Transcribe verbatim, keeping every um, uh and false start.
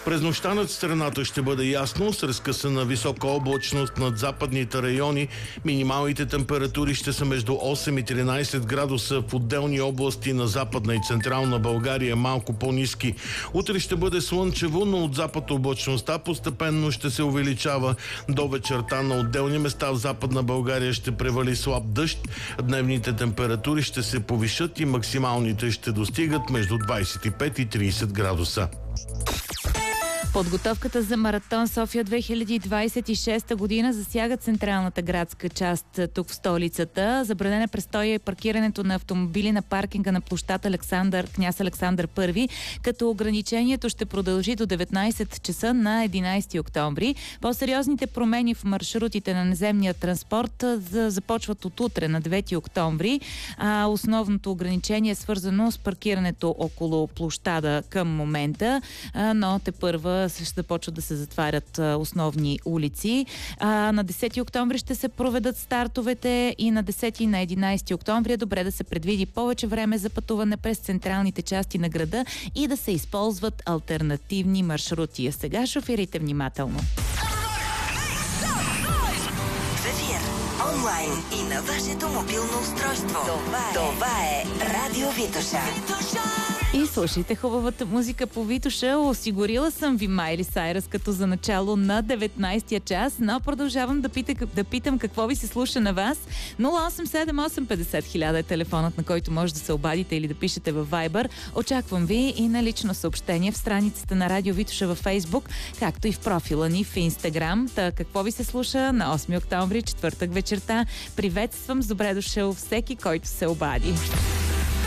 През нощта над страната ще бъде ясно, с разкъсана висока облачност над западните райони. Минималните температури ще са между осем и тринайсет градуса, в отделни области на Западна и Централна България малко по-ниски. Утре ще бъде слънчево, но от запад облачността постепенно ще се увеличава. До вечерта на отделни места в Западна България ще превали слаб дъжд. Дневните температури ще се повишат и максималните ще достигат между двайсет и пет и трийсет градуса. Подготовката за маратон София две хиляди двайсет и шеста година засяга централната градска част тук в столицата. Забранена престоя и паркирането на автомобили на паркинга на площад Александър, княз Александър първи, като ограничението ще продължи до деветнайсет часа на единайсети октомври. По-сериозните промени в маршрутите на наземния транспорт започват от утре на девети октомври, а основното ограничение е свързано с паркирането около площада към момента, но тепърва ще започват да се затварят а, основни улици. А, на десети октомври ще се проведат стартовете и на десети и на единайсети октомври е добре да се предвиди повече време за пътуване през централните части на града и да се използват алтернативни маршрути. А сега шофирайте внимателно. В ефир, онлайн и на вашето мобилно устройство. Това е, Това е Радио Витоша. И слушайте хубавата музика по Витоша. Осигурила съм ви Майли Сайръс като за начало на деветнайсетия час, но продължавам да, пита, да питам какво ви се слуша на вас. нула осем седем осем петдесет хиляда е телефонът, на който може да се обадите или да пишете във Viber. Очаквам ви и на лично съобщение в страницата на Радио Витоша във Facebook, както и в профила ни в Instagram. Та какво ви се слуша на осми октомври, четвъртък вечерта. Приветствам с добре дошъл всеки, който се обади.